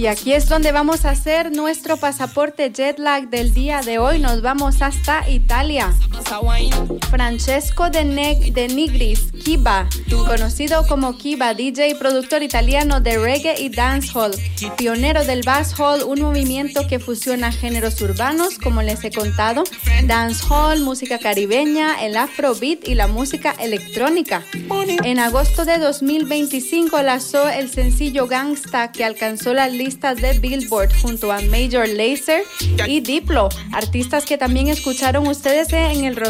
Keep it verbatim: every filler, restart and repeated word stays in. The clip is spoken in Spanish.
Y aquí es donde vamos a hacer nuestro pasaporte jet lag del día de hoy. Nos vamos hasta Italia. Francesco de, ne- de Nigris, Kiba, conocido como Kiba, D J y productor italiano de reggae y dancehall, pionero del basshall, un movimiento que fusiona géneros urbanos, como les he contado, dancehall, música caribeña, el afrobeat y la música electrónica. En agosto de dos mil veinticinco lanzó el sencillo Gangsta, que alcanzó las listas de Billboard junto a Major Lazer y Diplo, artistas que también escucharon ustedes en el